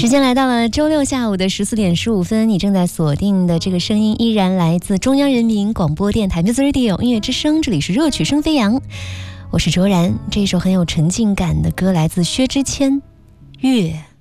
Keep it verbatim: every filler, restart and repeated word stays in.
时间来到了周六下午的十四点十五分，你正在锁定的这个声音依然来自中央人民广播电台 Music Radio 音乐之声，这里是热曲声飞扬，我是卓然。这一首很有沉浸感的歌来自薛之谦，月。